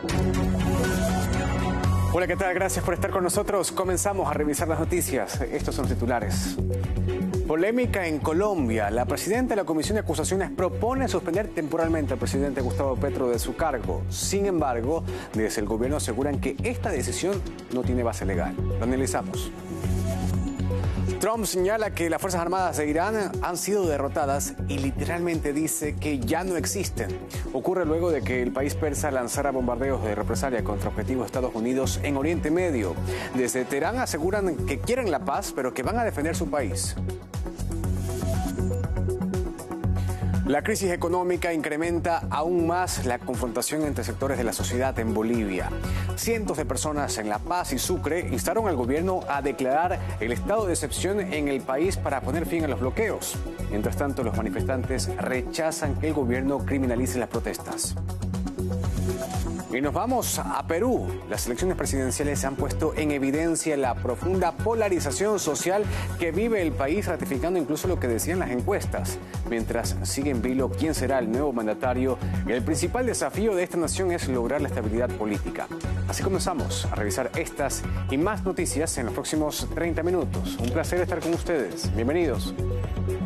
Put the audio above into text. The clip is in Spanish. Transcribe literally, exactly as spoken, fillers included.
Hola, ¿qué tal? Gracias por estar con nosotros. Comenzamos a revisar las noticias. Estos son los titulares. Polémica en Colombia. La presidenta de la Comisión de Acusaciones propone suspender temporalmente al presidente Gustavo Petro de su cargo. Sin embargo, desde el gobierno aseguran que esta decisión no tiene base legal. Lo analizamos. Trump señala que las Fuerzas Armadas de Irán han sido derrotadas y literalmente dice que ya no existen. Ocurre luego de que el país persa lanzara bombardeos de represalia contra objetivos de Estados Unidos en Oriente Medio. Desde Teherán aseguran que quieren la paz, pero que van a defender su país. La crisis económica incrementa aún más la confrontación entre sectores de la sociedad en Bolivia. Cientos de personas en La Paz y Sucre instaron al gobierno a declarar el estado de excepción en el país para poner fin a los bloqueos. Mientras tanto, los manifestantes rechazan que el gobierno criminalice las protestas. Y nos vamos a Perú. Las elecciones presidenciales han puesto en evidencia la profunda polarización social que vive el país, ratificando incluso lo que decían las encuestas. Mientras sigue en vilo quién será el nuevo mandatario, el principal desafío de esta nación es lograr la estabilidad política. Así comenzamos a revisar estas y más noticias en los próximos treinta minutos. Un placer estar con ustedes. Bienvenidos.